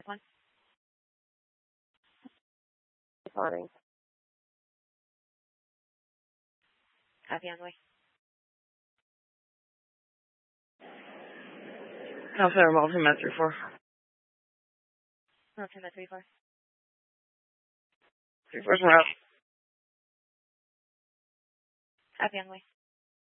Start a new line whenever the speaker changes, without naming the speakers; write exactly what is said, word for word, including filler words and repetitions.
One. Recording. Copy on the way. Alpha remote from Met three four. Remote from Met three four. three four's route. Copy on the way.